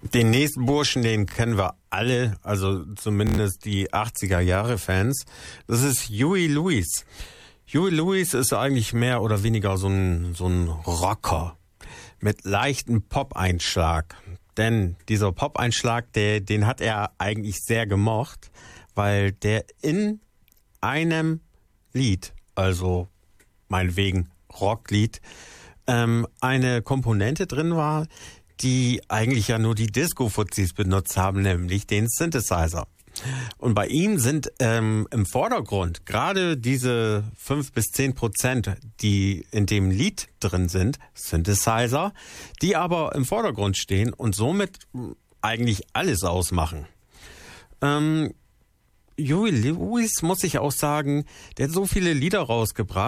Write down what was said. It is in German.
Den nächsten Burschen, den kennen wir alle, also zumindest die 80er-Jahre-Fans. Das ist Huey Lewis. Huey Lewis ist eigentlich mehr oder weniger so ein Rocker mit leichtem Pop-Einschlag. Denn dieser Pop-Einschlag, den hat er eigentlich sehr gemocht, weil der in einem Lied, also meinetwegen Rocklied, eine Komponente drin war, die eigentlich ja nur die Disco-Fuzis benutzt haben, nämlich den Synthesizer. Und bei ihm sind im Vordergrund gerade diese 5-10%, die in dem Lied drin sind, Synthesizer, die aber im Vordergrund stehen und somit eigentlich alles ausmachen. Huey Lewis, muss ich auch sagen, der hat so viele Lieder rausgebracht.